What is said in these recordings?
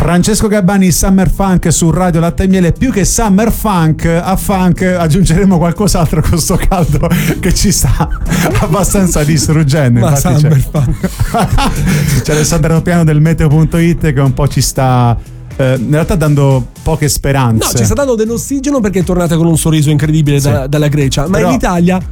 Francesco Gabbani, Summer Funk su Radio Latte e Miele. Più che Summer Funk, a funk aggiungeremo qualcos'altro con sto caldo che ci sta abbastanza distruggendo. Ma infatti Summer Funk. c'è Alessandro Piano del Meteo.it che un po' ci sta in realtà dando poche speranze. No, ci sta dando dell'ossigeno perché è tornata con un sorriso incredibile dalla Grecia, ma in Italia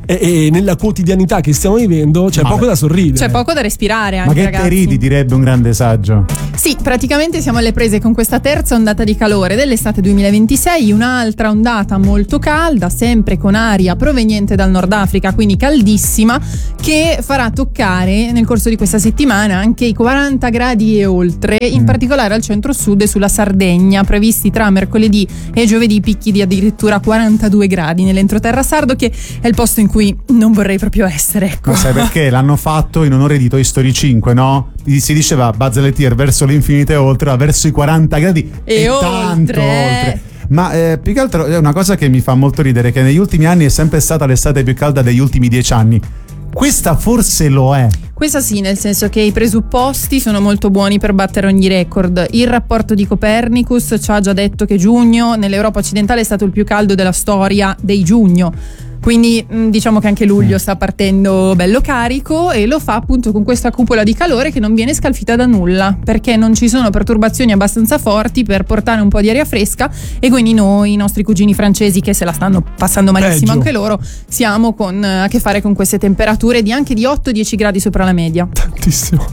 e nella quotidianità che stiamo vivendo c'è poco da sorridere. C'è poco da respirare anche, ma che ragazzi. te ridi, direbbe un grande saggio. Sì, praticamente siamo alle prese con questa terza ondata di calore dell'estate 2026, un'altra ondata molto calda, sempre con aria proveniente dal Nord Africa, quindi caldissima, che farà toccare nel corso di questa settimana anche i 40 gradi e oltre, in particolare al centro-sud e sulla Sardegna, previsti tra mercoledì e giovedì picchi di addirittura 42 gradi nell'entroterra sardo, che è il posto in cui non vorrei proprio essere, ecco. Ma sai perché? L'hanno fatto in onore di Toy Story 5, no? Si diceva Buzz Lightyear verso l'infinito e oltre, verso i 40 gradi e tanto oltre. Ma più che altro è una cosa che mi fa molto ridere, che negli ultimi anni è sempre stata l'estate più calda degli ultimi 10 anni. Questa forse lo è. Questa sì, nel senso che i presupposti sono molto buoni per battere ogni record. Il rapporto di Copernicus ci ha già detto che giugno nell'Europa occidentale è stato il più caldo della storia dei giugno. Quindi diciamo che anche luglio sta partendo bello carico, e lo fa appunto con questa cupola di calore che non viene scalfita da nulla, perché non ci sono perturbazioni abbastanza forti per portare un po' di aria fresca, e quindi noi, i nostri cugini francesi che se la stanno passando malissimo anche loro, siamo a che fare con queste temperature di anche di 8-10 gradi sopra la media. Tantissimo.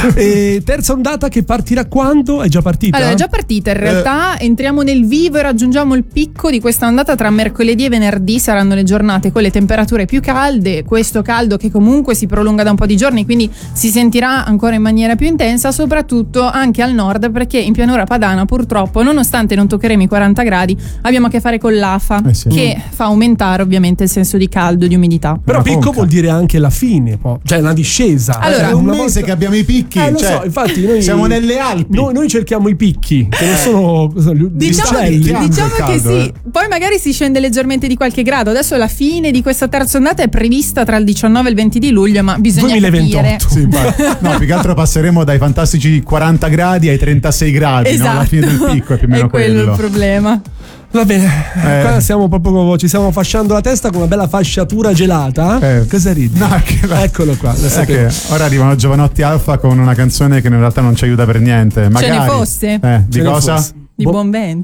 E terza ondata che partirà quando? È già partita? Allora, è già partita, in realtà entriamo nel vivo e raggiungiamo il picco di questa ondata tra mercoledì e venerdì. Saranno le giornate con le temperature più calde, questo caldo che comunque si prolunga da un po' di giorni, quindi si sentirà ancora in maniera più intensa, soprattutto anche al nord, perché in pianura padana purtroppo, nonostante non toccheremo i 40 gradi, abbiamo a che fare con l'afa, che fa aumentare ovviamente il senso di caldo e di umidità. Però picco vuol dire anche la fine, cioè una discesa. Allora, è un mese che abbiamo i picchi, lo so, infatti noi siamo nelle Alpi. Noi cerchiamo i picchi, che non sono diciamo che sì, poi magari si scende leggermente di qualche grado. Adesso la fine di questa terza ondata è prevista tra il 19 e il 20 di luglio, ma bisogna 2028. capire. Sì, no, più che altro passeremo dai fantastici 40 gradi ai 36 gradi, esatto. No? Alla fine del picco è più o meno è quello il problema. Va bene, qua ci stiamo fasciando la testa con una bella fasciatura gelata. Cosa ridi? No, eccolo qua. Ora arrivano Giovanotti Alfa con una canzone che in realtà non ci aiuta per niente. Magari. Ce ne fosse. Di cosa? Di buon vento.